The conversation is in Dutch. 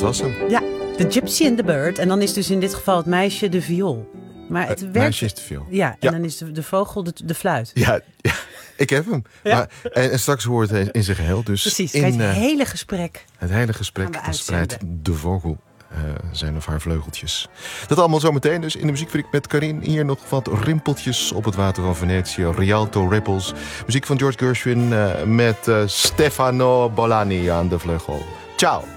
was hem. Ja, The Gypsy and the Bird. En dan is dus in dit geval het meisje de viool. Maar het meisje is de viool. Ja, en dan is de vogel de fluit. Ja, ik heb hem. Ja. Maar, en straks hoort het in zijn geheel. Dus precies, in het hele gesprek. Het hele gesprek spreidt de vogel zijn of haar vleugeltjes. Dat allemaal zometeen dus in de muziekfabriek met Karin. Hier nog wat rimpeltjes op het water van Venetië. Rialto Ripples. Muziek van George Gershwin met Stefano Bolani aan de vleugel. Ciao.